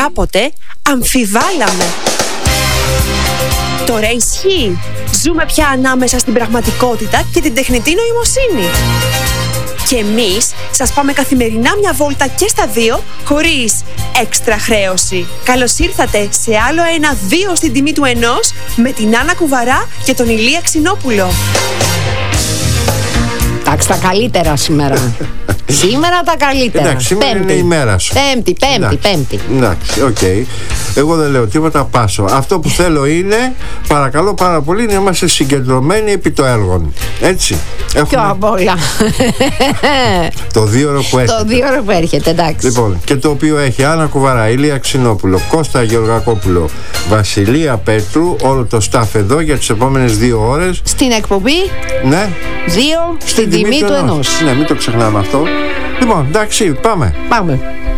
κάποτε αμφιβάλαμε. Τώρα ισχύει. Ζούμε πια ανάμεσα στην πραγματικότητα και την τεχνητή νοημοσύνη. Και εμείς σας πάμε καθημερινά μια βόλτα και στα δύο, χωρίς έξτρα χρέωση. Καλώς ήρθατε σε άλλο ένα 2 στην τιμή του 1 με την Άννα Κουβαρά και τον Ηλία Ξινόπουλο. Εντάξει, τα καλύτερα σήμερα. Σήμερα τα καλύτερα. Εντάξει, σήμερα είναι η μέρα σου. Πέμπτη. Εντάξει, οκ. Εγώ δεν λέω τίποτα, πάσω. Αυτό που θέλω είναι, παρακαλώ πάρα πολύ, να είμαστε συγκεντρωμένοι επί το έργο. Έτσι. Πιο απ' όλα. Το 2ωρο που έρχεται. Το 2ωρο που έρχεται, εντάξει. Λοιπόν, και το οποίο έχει Άννα Κουβαρά, Ηλία Ξινόπουλο, Κώστα Γεωργακόπουλο, Βασιλεία Πέτρου, όλο το staff εδώ για τις επόμενες 2 ώρες. Στην εκπομπή, ναι, 2 στην τιμή του 1. Ναι, μην το ξεχνάμε αυτό. Λοιπόν, εντάξει, πάμε.